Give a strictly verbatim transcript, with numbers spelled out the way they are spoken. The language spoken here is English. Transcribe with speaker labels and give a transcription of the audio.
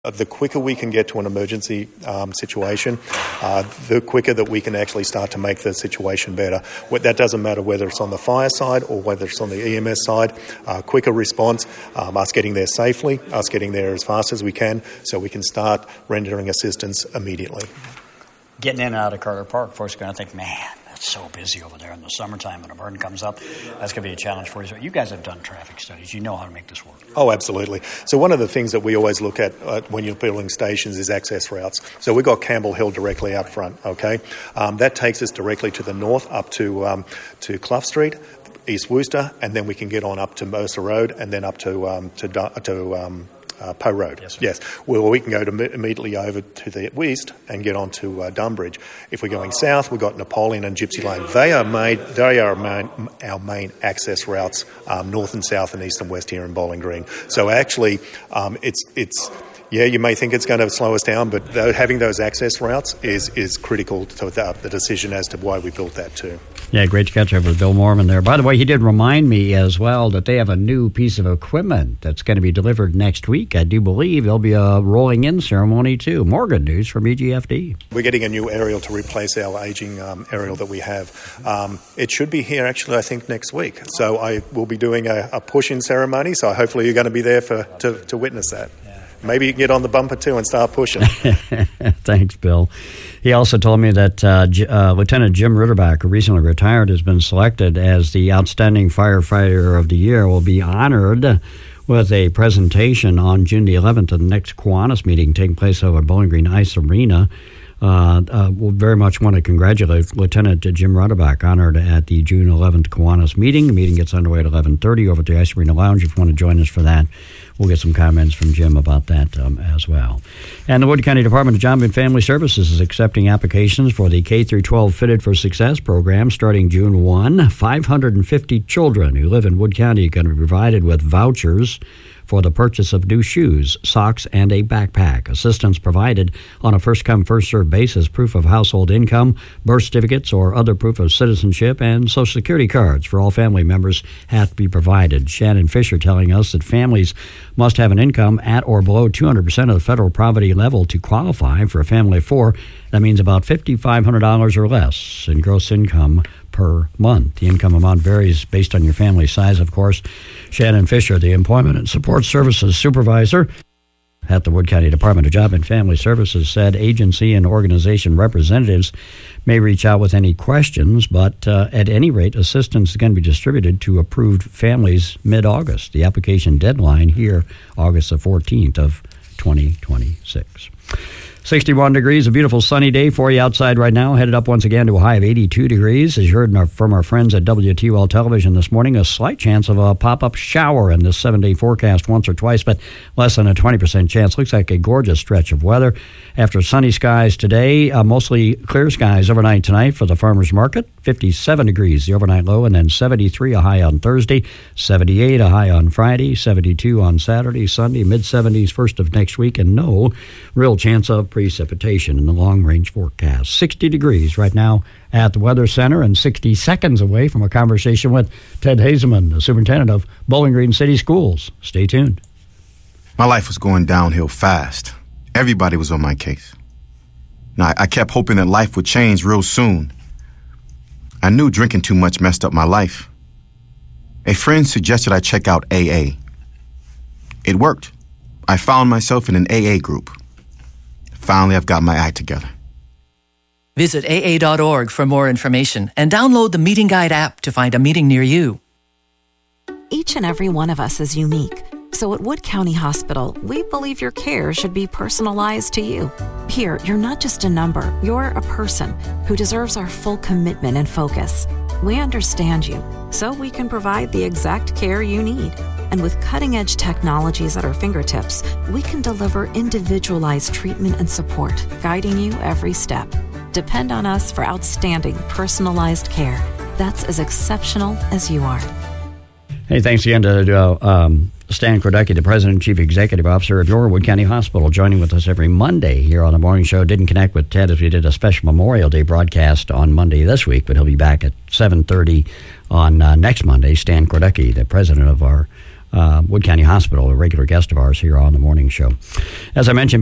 Speaker 1: The quicker we can get to an emergency um, situation, uh, the quicker that we can actually start to make the situation better. That doesn't matter whether it's on the fire side or whether it's on the E M S side. Uh, quicker response, um, us getting there safely, us getting there as fast as we can, so we can start rendering assistance immediately.
Speaker 2: Getting in and out of Carter Park, folks are going to think, man, that's so busy over there in the summertime when a burn comes up. That's going to be a challenge for you. So you guys have done traffic studies. You know how to make this work.
Speaker 1: Oh, absolutely. So one of the things that we always look at uh, when you're building stations is access routes. So we've got Campbell Hill directly up front, okay? Um, that takes us directly to the north up to um, to Clough Street, East Worcester, and then we can get on up to Mercer Road and then up to um, to, to um, Uh, Poe Road.
Speaker 2: Yes,
Speaker 1: yes. Well, we can go to immediately over to the west and get on to uh, Dunbridge. If we're going south, we've got Napoleon and Gypsy Lane. They are main, they are main, our main access routes, um, north and south and east and west here in Bowling Green. So actually, um, it's it's. Yeah, you may think it's going to slow us down, but though having those access routes is is critical to the, the decision as to why we built that too.
Speaker 3: Yeah, great to catch up with Bill Mormon there. By the way, he did remind me as well that they have a new piece of equipment that's going to be delivered next week. I do believe there'll be a rolling in ceremony too. More good news from E G F D.
Speaker 1: We're getting a new aerial to replace our aging um, aerial that we have. Um, it should be here actually, I think, next week. So I will be doing a, a push-in ceremony, so hopefully you're going to be there for to, to witness that. Maybe you can get on the bumper, too, and start pushing.
Speaker 3: Thanks, Bill. He also told me that uh, J- uh, Lieutenant Jim Ritterback, who recently retired, has been selected as the Outstanding Firefighter of the Year, will be honored with a presentation on June the eleventh at the next Kiwanis meeting taking place over at Bowling Green Ice Arena. Uh, uh, we'll very much want to congratulate Lieutenant Jim Ritterback, honored at the June eleventh Kiwanis meeting. The meeting gets underway at eleven thirty over at the Ice Arena Lounge. If you want to join us for that, we'll get some comments from Jim about that um, as well. And the Wood County Department of Job and Family Services is accepting applications for the K through twelve Fitted for Success program starting June first. five hundred fifty children who live in Wood County are going to be provided with vouchers for the purchase of new shoes, socks, and a backpack. Assistance provided on a first-come, first-served basis, proof of household income, birth certificates, or other proof of citizenship, and Social Security cards for all family members have to be provided. Shannon Fisher telling us that families must have an income at or below two hundred percent of the federal poverty level to qualify for a family of four. That means about five thousand five hundred dollars or less in gross income per month. The income amount varies based on your family size, of course. Shannon Fisher, the Employment and Support Services Supervisor at the Wood County Department of Job and Family Services, said agency and organization representatives may reach out with any questions, but uh, at any rate, assistance is going to be distributed to approved families mid-August. The application deadline here, August the fourteenth of twenty twenty-six. sixty-one degrees, a beautiful sunny day for you outside right now. Headed up once again to a high of eighty-two degrees. As you heard from our friends at W T O L Television this morning, a slight chance of a pop-up shower in this seven-day forecast once or twice, but less than a twenty percent chance. Looks like a gorgeous stretch of weather. After sunny skies today, uh, mostly clear skies overnight tonight for the farmers market. fifty-seven degrees, the overnight low, and then seventy-three, a high on Thursday, seventy-eight, a high on Friday, seventy-two on Saturday, Sunday, mid-seventies first of next week, and no real chance of precipitation in the long-range forecast. sixty degrees right now at the Weather Center, and sixty seconds away from a conversation with Ted Hazeman, the superintendent of Bowling Green City Schools. Stay tuned.
Speaker 4: My life was going downhill fast. Everybody was on my case. Now, I kept hoping that life would change real soon. I knew drinking too much messed up my life. A friend suggested I check out A A. It worked. I found myself in an A A group. Finally, I've got my act together.
Speaker 5: Visit A A dot org for more information and download the Meeting Guide app to find a meeting near you.
Speaker 6: Each and every one of us is unique. So at Wood County Hospital, we believe your care should be personalized to you. Here, you're not just a number, you're a person who deserves our full commitment and focus. We understand you, so we can provide the exact care you need. And with cutting-edge technologies at our fingertips, we can deliver individualized treatment and support, guiding you every step. Depend on us for outstanding, personalized care that's as exceptional as you are.
Speaker 3: Hey, thanks again to uh, um, Stan Kordecki, the President and Chief Executive Officer of your Wood County Hospital, joining with us every Monday here on the morning show. Didn't connect with Ted as we did a special Memorial Day broadcast on Monday this week, but he'll be back at seven thirty on uh, next Monday. Stan Kordecki, the President of our uh, Wood County Hospital, a regular guest of ours here on the morning show. As I mentioned